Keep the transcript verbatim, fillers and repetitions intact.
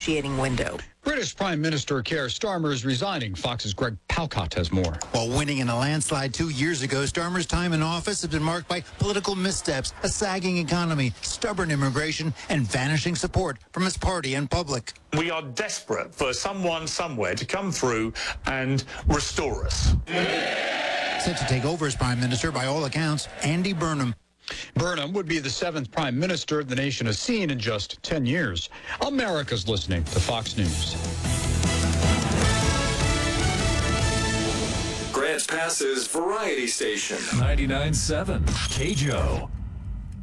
negotiating window. British Prime Minister Keir Starmer is resigning. Fox's Greg Palcott has more. While winning in a landslide two years ago, Starmer's time in office has been marked by political missteps, a sagging economy, stubborn immigration, and vanishing support from his party and public. We are desperate for someone somewhere to come through and restore us. Set to take over as Prime Minister, by all accounts, Andy Burnham. Burnham would be the seventh prime minister the nation has seen in just ten years. America's listening to Fox News. Grants Pass's variety station. ninety-nine point seven K J O.